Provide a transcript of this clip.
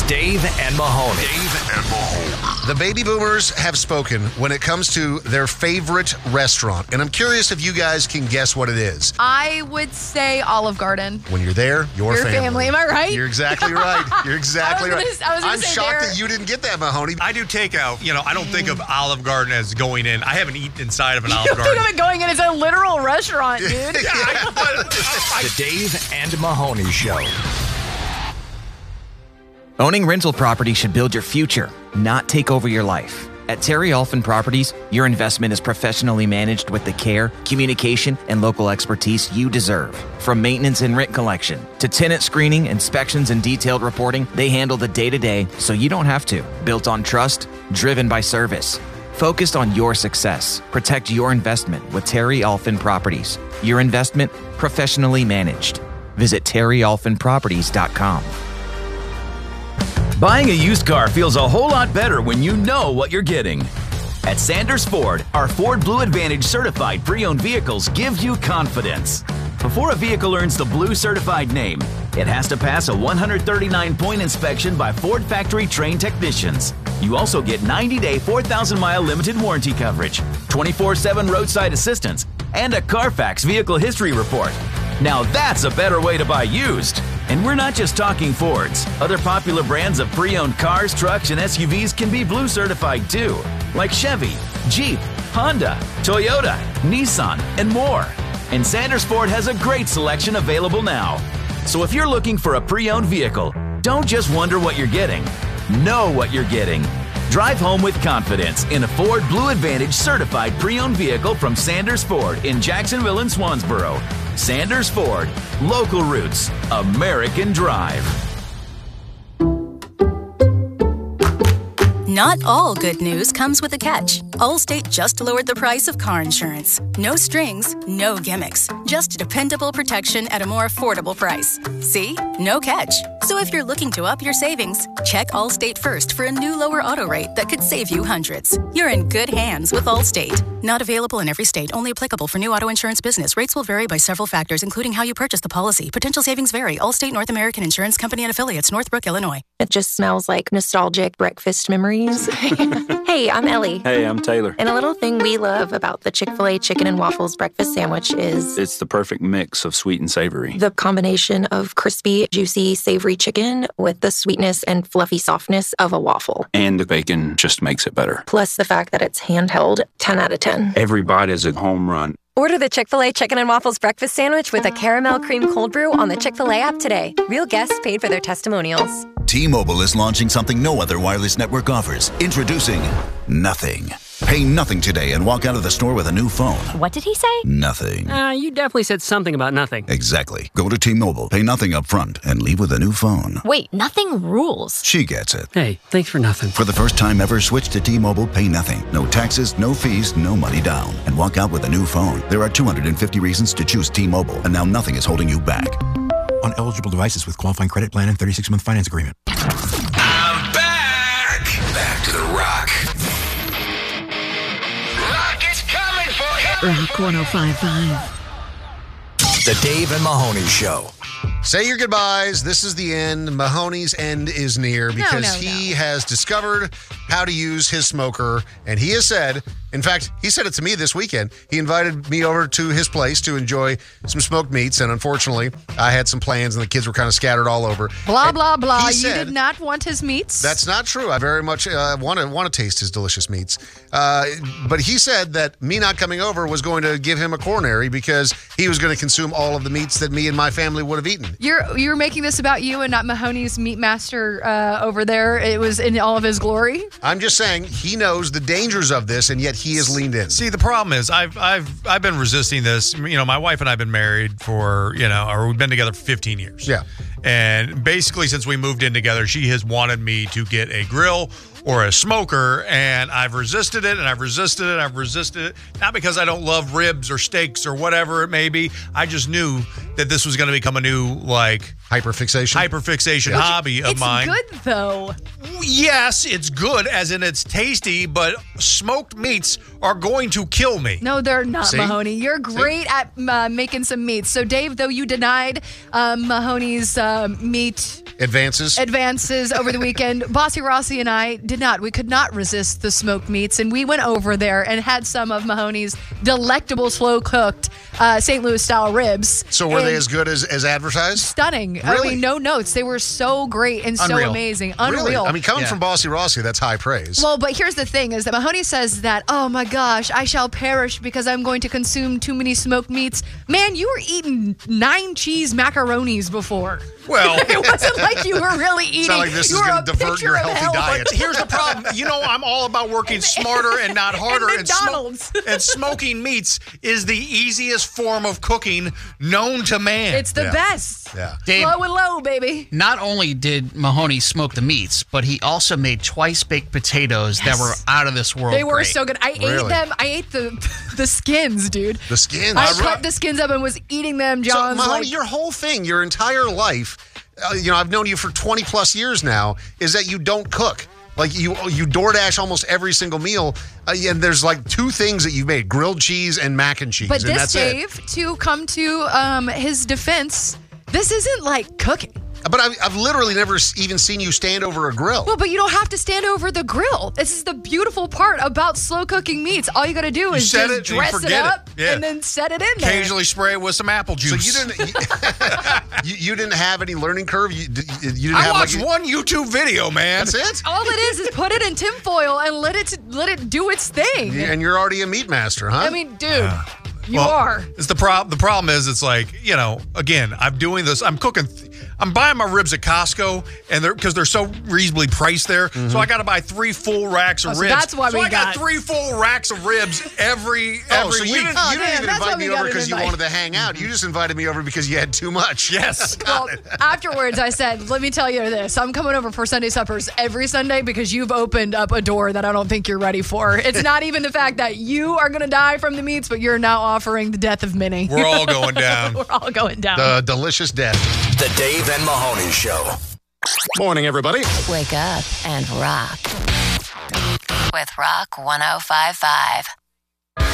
Dave and Mahoney. The baby boomers have spoken when it comes to their favorite restaurant. And I'm curious if you guys can guess what it is. I would say Olive Garden. When you're there, your family. Am I right? You're exactly right. You're exactly right. I'm shocked that you didn't get that, Mahoney. I do takeout. I don't think of Olive Garden as going in. I haven't eaten inside of an Olive You Garden. think of it going in as a literal restaurant, dude. The Dave and Mahoney Show. Owning rental property should build your future, not take over your life. At Terry Alphin Properties, your investment is professionally managed with the care, communication, and local expertise you deserve. From maintenance and rent collection to tenant screening, inspections, and detailed reporting, they handle the day-to-day so you don't have to. Built on trust, driven by service. Focused on your success. Protect your investment with Terry Alphin Properties. Your investment professionally managed. Visit terryalphinproperties.com. Buying a used car feels a whole lot better when you know what you're getting. At Sanders Ford, our Ford Blue Advantage certified pre-owned vehicles give you confidence. Before a vehicle earns the Blue certified name, it has to pass a 139-point inspection by Ford factory trained technicians. You also get 90-day, 4,000-mile limited warranty coverage, 24/7 roadside assistance, and a Carfax vehicle history report. Now that's a better way to buy used. And we're not just talking Fords. Other popular brands of pre-owned cars, trucks, and SUVs can be Blue certified too, like Chevy, Jeep, Honda, Toyota, Nissan, and more. And Sanders Ford has a great selection available now. So if you're looking for a pre-owned vehicle, don't just wonder what you're getting. Know what you're getting. Drive home with confidence in a Ford Blue Advantage certified pre-owned vehicle from Sanders Ford in Jacksonville and Swansboro. Sanders Ford, local roots, American drive. Not all good news comes with a catch. Allstate just lowered the price of car insurance. No strings, no gimmicks. Just dependable protection at a more affordable price. See? No catch. So if you're looking to up your savings, check Allstate first for a new lower auto rate that could save you hundreds. You're in good hands with Allstate. Not available in every state. Only applicable for new auto insurance business. Rates will vary by several factors, including how you purchase the policy. Potential savings vary. Allstate North American Insurance Company and Affiliates, Northbrook, Illinois. It just smells like nostalgic breakfast memories. Hey, I'm Ellie. Hey, I'm Taylor. And a little thing we love about the Chick-fil-A Chicken and Waffles breakfast sandwich is... it's the perfect mix of sweet and savory. The combination of crispy, juicy, savory chicken with the sweetness and fluffy softness of a waffle. And the bacon just makes it better. Plus the fact that it's handheld, 10 out of 10. Every bite is a home run. Order the Chick-fil-A Chicken and Waffles breakfast sandwich with a caramel cream cold brew on the Chick-fil-A app today. Real guests paid for their testimonials. T-Mobile is launching something no other wireless network offers. Introducing Nothing. Pay nothing today and walk out of the store with a new phone. What did he say? Nothing. You definitely said something about nothing. Exactly. Go to T-Mobile, pay nothing up front, and leave with a new phone. Wait, nothing rules. She gets it. Hey, thanks for nothing. For the first time ever, switch to T-Mobile, pay nothing. No taxes, no fees, no money down. And walk out with a new phone. There are 250 reasons to choose T-Mobile, and now nothing is holding you back. On eligible devices with qualifying credit plan and 36-month finance agreement. I'm back. Back to the rock. Rock is coming for you. Rock 105.5. The Dave and Mahoney Show. Say your goodbyes. This is the end. Mahoney's end is near because he has discovered how to use his smoker. And he has said, in fact, he said it to me this weekend. He invited me over to his place to enjoy some smoked meats. And unfortunately, I had some plans and the kids were kind of scattered all over. Blah, blah, blah. You said, did not want his meats? That's not true. I very much want to taste his delicious meats. But he said that me not coming over was going to give him a coronary because he was going to consume all of the meats that me and my family would have eaten. You're making this about you and not Mahoney's meat master over there. It was in all of his glory. I'm just saying he knows the dangers of this, and yet he has leaned in. See, the problem is I've been resisting this. My wife and I have been married for or we've been together for 15 years. Yeah, and basically since we moved in together, she has wanted me to get a grill or a smoker, and I've resisted it, and I've resisted it, and I've resisted it. Not because I don't love ribs or steaks or whatever it may be. I just knew that this was going to become a new, hyperfixation hobby of mine. It's good, though. Yes, it's good, as in it's tasty, but smoked meats are going to kill me. No, they're not, See? Mahoney. You're great at making some meats. So, Dave, though you denied Mahoney's meat advances over the weekend. Bossy Rossi and I did not. We could not resist the smoked meats, and we went over there and had some of Mahoney's delectable slow-cooked St. Louis-style ribs. So were they as good as advertised? Stunning. Really? I mean, no notes. They were so great and so amazing. Unreal. Really? I mean, coming from Bossy Rossi, that's high praise. Well, but here's the thing, is that Mahoney says that, oh my gosh, I shall perish because I'm going to consume too many smoked meats. Man, you were eating 9 cheese macaronis before. Well, it wasn't like you were really eating. It's not like this is going to divert your healthy diet. Here's the problem. You know, I'm all about working smarter and not harder. And McDonald's. And smoking meats is the easiest form of cooking known to man. It's the best. Yeah. Dave, low and low, baby. Not only did Mahoney smoke the meats, but he also made twice-baked potatoes that were out of this world. They were great. so good. I ate them. I ate the skins, dude. The skins. I cut the skins up and was eating them, John. So, Mahoney, your whole thing, your entire life, I've known you for 20 plus years now, is that you don't cook. Like you DoorDash almost every single meal, and there's like 2 things that you made: grilled cheese and mac and cheese. But and this, Dave, to come to his defense, this isn't like cooking. But I've literally never even seen you stand over a grill. Well, but you don't have to stand over the grill. This is the beautiful part about slow cooking meats. All you got to do is just dress it up and then set it in there. Occasionally spray it with some apple juice. So you didn't have any learning curve? You didn't I have watched one YouTube video, man. That's it? All it is put it in tinfoil and let it do its thing. And you're already a meat master, huh? I mean, dude. You are. It's the problem is, it's like, again, I'm doing this. I'm cooking. I'm buying my ribs at Costco, and because they're so reasonably priced there. So I got to buy 3 full racks of so ribs. That's why I got 3 full racks of ribs every so week. You didn't even invite me over because you wanted to hang out. You just invited me over because you had too much. Yes. Well, afterwards, I said, let me tell you this. I'm coming over for Sunday suppers every Sunday because you've opened up a door that I don't think you're ready for. It's not even the fact that you are going to die from the meats, but you're now offering the death of many. We're all going down. We're all going down. The delicious death. The Dave and Mahoney Show. Morning, everybody. Wake up and rock with Rock 105.5.